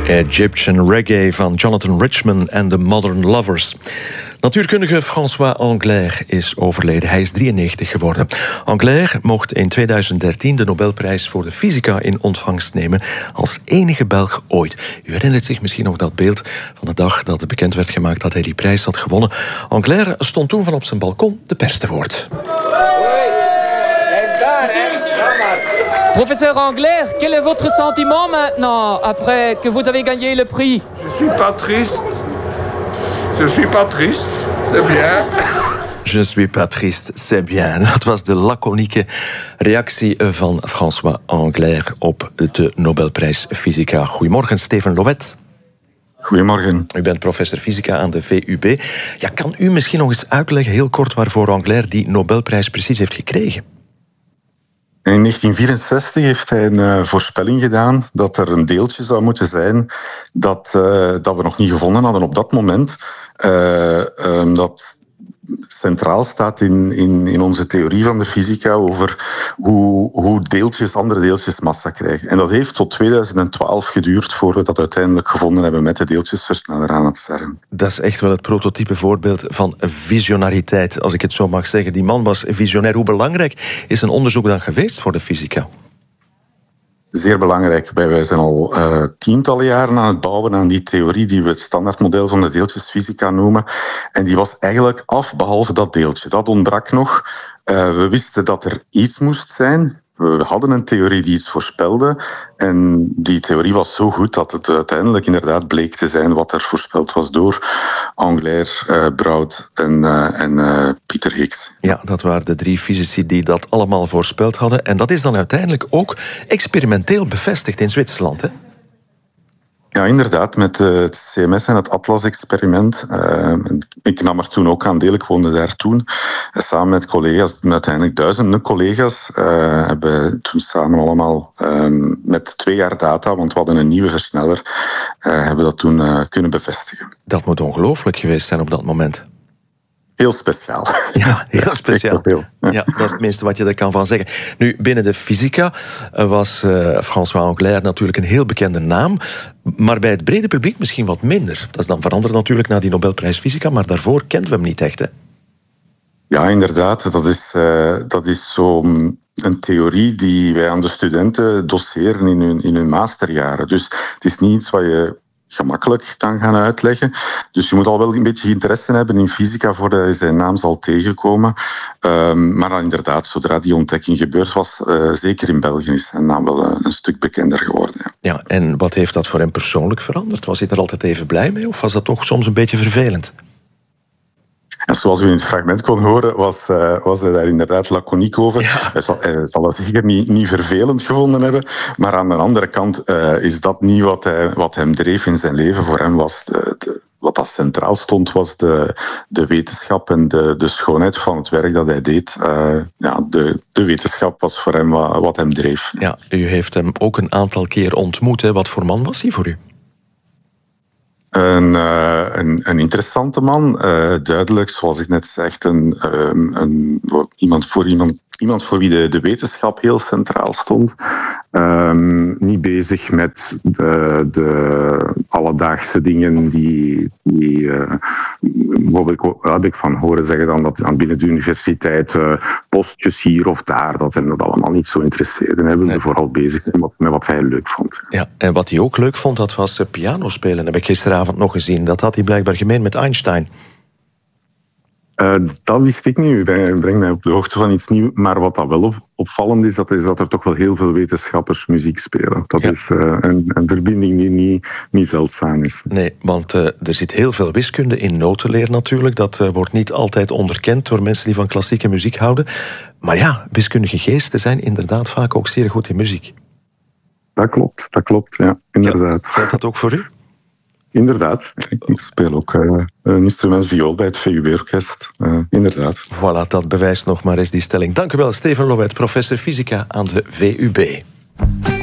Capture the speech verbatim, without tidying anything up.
Egyptian Reggae van Jonathan Richman en The Modern Lovers. Natuurkundige François Englert is overleden. Hij is drieënnegentig geworden. Englert mocht in tweeduizend dertien de Nobelprijs voor de fysica in ontvangst nemen als enige Belg ooit. U herinnert zich misschien nog dat beeld van de dag dat het bekend werd gemaakt dat hij die prijs had gewonnen. Englert stond toen van op zijn balkon de pers te woord. Professeur Englert, quel est votre sentiment maintenant, après que vous avez gagné le prix? Je suis pas triste. Je suis pas triste. C'est bien. Je suis pas triste, c'est bien. Dat was de laconieke reactie van François Englert op de Nobelprijs Fysica. Goedemorgen, Steven Louet. Goedemorgen. U bent professor fysica aan de V U B. Ja, kan u misschien nog eens uitleggen, heel kort, waarvoor Englert die Nobelprijs precies heeft gekregen? In negentien vierenzestig heeft hij een uh, voorspelling gedaan dat er een deeltje zou moeten zijn dat, uh, dat we nog niet gevonden hadden op dat moment. Uh, um, dat centraal staat in, in, in onze theorie van de fysica over hoe, hoe deeltjes andere deeltjes massa krijgen. En dat heeft tot tweeduizend twaalf geduurd voor we dat uiteindelijk gevonden hebben met de deeltjesversneller aan het CERN. Dat is echt wel het prototype voorbeeld van visionariteit, als ik het zo mag zeggen. Die man was visionair. Hoe belangrijk is een onderzoek dan geweest voor de fysica? Zeer belangrijk. Wij zijn al uh, tientallen jaren aan het bouwen aan die theorie die we het standaardmodel van de deeltjesfysica noemen. En die was eigenlijk af, behalve dat deeltje. Dat ontbrak nog. Uh, we wisten dat er iets moest zijn. We hadden een theorie die iets voorspelde. En die theorie was zo goed dat het uiteindelijk inderdaad bleek te zijn wat er voorspeld was door Englert, uh, Brout en, uh, en uh, Pieter Higgs. Ja, dat waren de drie fysici die dat allemaal voorspeld hadden. En dat is dan uiteindelijk ook experimenteel bevestigd in Zwitserland, hè? Ja, inderdaad, met het C M S en het Atlas-experiment. Uh, ik nam er toen ook aan deel, ik woonde daar toen. Uh, samen met collega's, met uiteindelijk duizenden collega's, uh, hebben we toen samen allemaal uh, met twee jaar data, want we hadden een nieuwe versneller, uh, hebben we dat toen uh, kunnen bevestigen. Dat moet ongelooflijk geweest zijn op dat moment. Heel speciaal. Ja, heel speciaal. Heel, ja. Ja, dat is het minste wat je er kan van zeggen. Nu, binnen de fysica was uh, François Englert natuurlijk een heel bekende naam, maar bij het brede publiek misschien wat minder. Dat is dan veranderd natuurlijk na die Nobelprijs Fysica, maar daarvoor kenden we hem niet echt, hè? Ja, inderdaad. Dat is, uh, dat is zo'n een theorie die wij aan de studenten doseren in hun, in hun masterjaren. Dus het is niet iets wat je gemakkelijk kan gaan uitleggen. Dus je moet al wel een beetje interesse hebben in fysica voordat je zijn naam zal tegenkomen. Um, maar dan inderdaad, zodra die ontdekking gebeurd was, uh, zeker in België is zijn naam wel uh, een stuk bekender geworden. Ja. Ja, en wat heeft dat voor hem persoonlijk veranderd? Was hij er altijd even blij mee of was dat toch soms een beetje vervelend? En zoals u in het fragment kon horen, was, uh, was hij daar inderdaad laconiek over. Ja. Hij zal, hij zal dat zeker niet, niet vervelend gevonden hebben. Maar aan de andere kant uh, is dat niet wat, hij, wat hem dreef in zijn leven. Voor hem was de, de, wat dat centraal stond, was de, de wetenschap en de, de schoonheid van het werk dat hij deed. Uh, ja, de, de wetenschap was voor hem wat, wat hem dreef. Ja, u heeft hem ook een aantal keer ontmoet. Hè? Wat voor man was hij voor u? Een, uh, een, een interessante man, uh, duidelijk, zoals ik net zei, een, um, een, iemand, voor iemand, iemand voor wie de, de wetenschap heel centraal stond. Um, niet bezig met de, de alledaagse dingen die... die uh, bijvoorbeeld had ik van horen zeggen dan dat aan binnen de universiteit uh, postjes hier of daar, dat hem dat allemaal niet zo interesseerde. Hij wilde nee. vooral bezig zijn met, met wat hij leuk vond. Ja, en wat hij ook leuk vond, dat was piano spelen. Heb ik gisteravond nog gezien. Dat had hij blijkbaar gemeen met Einstein. Uh, dat wist ik niet. U brengt mij op de hoogte van iets nieuws. Maar wat dat wel opvallend is, dat is dat er toch wel heel veel wetenschappers muziek spelen. Dat ja. is uh, een, een verbinding die niet, niet zeldzaam is. Nee, want uh, er zit heel veel wiskunde in notenleer natuurlijk. Dat uh, wordt niet altijd onderkend door mensen die van klassieke muziek houden. Maar ja, wiskundige geesten zijn inderdaad vaak ook zeer goed in muziek. Dat klopt, dat klopt, ja, inderdaad. Ja, geldt dat ook voor u? Inderdaad. Ik speel ook uh, een instrument viool bij het V U B-orkest. Uh, inderdaad. Voilà, dat bewijst nog maar eens die stelling. Dank u wel, Steven Louet, professor fysica aan de V U B.